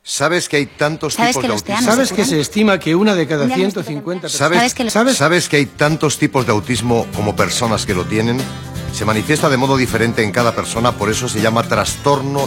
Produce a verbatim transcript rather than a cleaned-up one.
¿Sabes que hay tantos ¿Sabes tipos que de los autismo? teanos ¿Sabes se que curan? se estima que una de cada Un ciento diagnóstico cincuenta temprano. personas... ¿Sabes, ¿Sabes que los- ¿Sabes, ¿Sabes que hay tantos tipos de autismo como personas que lo tienen? Se manifiesta de modo diferente en cada persona, por eso se llama trastorno